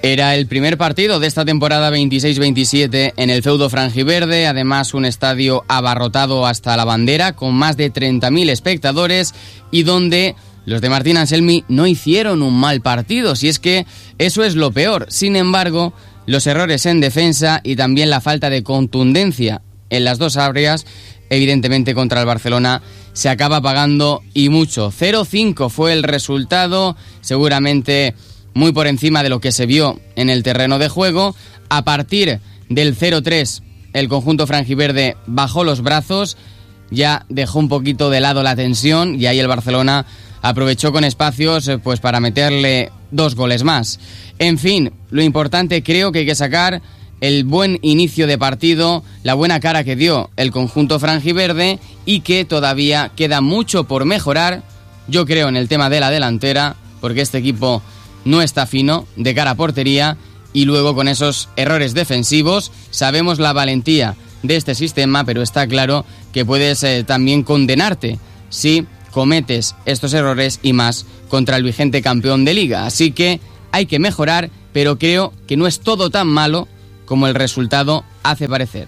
Era el primer partido de esta temporada 26-27 en el feudo franjiverde, además un estadio abarrotado hasta la bandera con más de 30.000 espectadores y donde los de Martín Anselmi no hicieron un mal partido, si es que eso es lo peor. Sin embargo, los errores en defensa y también la falta de contundencia en las dos áreas, evidentemente contra el Barcelona, se acaba pagando y mucho. 0-5 fue el resultado, seguramente muy por encima de lo que se vio en el terreno de juego. A partir del 0-3, el conjunto franjiverde bajó los brazos, ya dejó un poquito de lado la tensión y ahí el Barcelona aprovechó con espacios pues para meterle 2 goles más. En fin, lo importante creo que hay que sacar el buen inicio de partido, la buena cara que dio el conjunto franjiverde y que todavía queda mucho por mejorar, yo creo, en el tema de la delantera, porque este equipo no está fino de cara a portería y luego con esos errores defensivos sabemos la valentía de este sistema, pero está claro que puedes también condenarte si cometes estos errores y más contra el vigente campeón de liga. Así que hay que mejorar, pero creo que no es todo tan malo como el resultado hace parecer.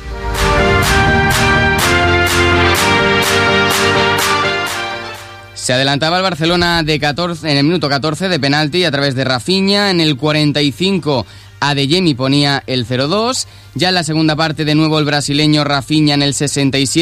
Se adelantaba el Barcelona en el minuto 14 de penalti a través de Rafinha. En el 45 Adeyemi ponía el 0-2. Ya en la segunda parte de nuevo el brasileño Rafinha en el 67.